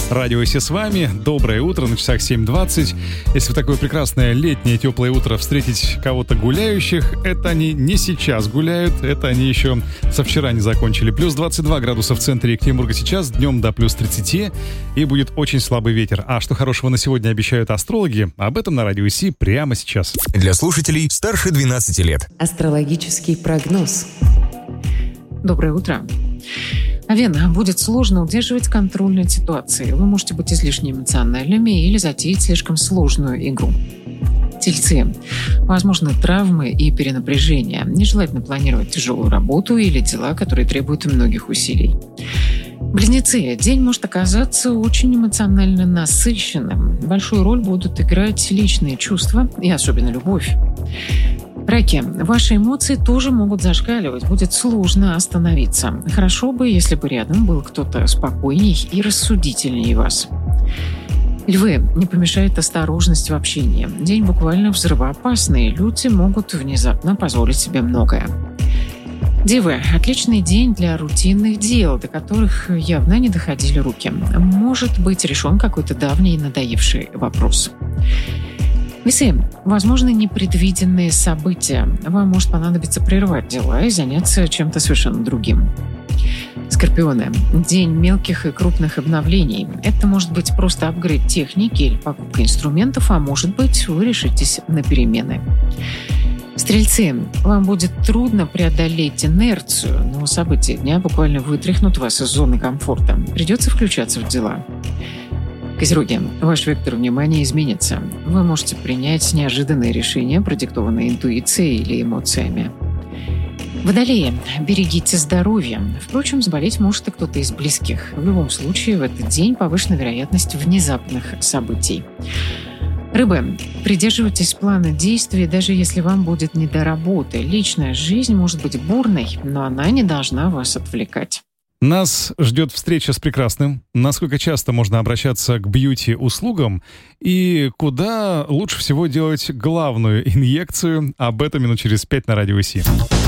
Радио Си с вами. Доброе утро, на часах 7:20. Если в такое прекрасное летнее теплое утро встретить кого-то гуляющих, это они не сейчас гуляют, это они еще со вчера не закончили. Плюс 22 градуса в центре Екатеринбурга сейчас, днем до плюс 30, и будет очень слабый ветер. А что хорошего на сегодня обещают астрологи, об этом на Радио Си прямо сейчас. Для слушателей старше 12 лет. Астрологический прогноз. Доброе утро. Овен, будет сложно удерживать контроль над ситуацией. Вы можете быть излишне эмоциональными или затеять слишком сложную игру. Тельцы. Возможны травмы и перенапряжение. Нежелательно планировать тяжелую работу или дела, которые требуют многих усилий. Близнецы. День может оказаться очень эмоционально насыщенным. Большую роль будут играть личные чувства и особенно любовь. Раки. Ваши эмоции тоже могут зашкаливать. Будет сложно остановиться. Хорошо бы, если бы рядом был кто-то спокойней и рассудительней вас. Львы. Не помешает осторожность в общении. День буквально взрывоопасный. Люди могут внезапно позволить себе многое. Девы. Отличный день для рутинных дел, до которых явно не доходили руки. Может быть решен какой-то давний надоевший вопрос. Весы. Возможны непредвиденные события. Вам может понадобиться прервать дела и заняться чем-то совершенно другим. Скорпионы. День мелких и крупных обновлений. Это может быть просто апгрейд техники или покупка инструментов, а может быть, вы решитесь на перемены. Стрельцы. Вам будет трудно преодолеть инерцию, но события дня буквально вытряхнут вас из зоны комфорта. Придется включаться в дела. Козероги. Ваш вектор внимания изменится. Вы можете принять неожиданные решения, продиктованные интуицией или эмоциями. Водолеи. Берегите здоровья. Впрочем, заболеть может и кто-то из близких. В любом случае, в этот день повышена вероятность внезапных событий. Рыбы. Придерживайтесь плана действий, даже если вам будет не до работы. Личная жизнь может быть бурной, но она не должна вас отвлекать. Нас ждет встреча с прекрасным. Насколько часто можно обращаться к бьюти-услугам и куда лучше всего делать главную инъекцию? Об этом минут через 5 на Радио Си.